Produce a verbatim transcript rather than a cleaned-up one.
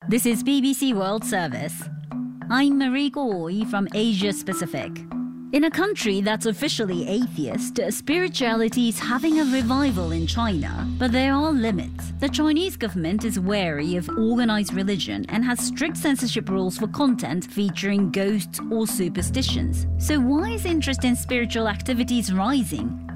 This is B B C World Service. I'm Marie Goy from Asia Pacific. In a country that's officially atheist, spirituality is having a revival in China, but there are limits. The Chinese government is wary of organized religion and has strict censorship rules for content featuring ghosts or superstitions. So why is interest in spiritual activities rising?